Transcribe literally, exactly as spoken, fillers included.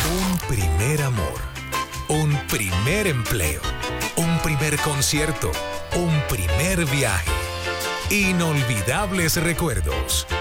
Un primer amor, un primer empleo, un primer concierto, un primer viaje. Inolvidables recuerdos.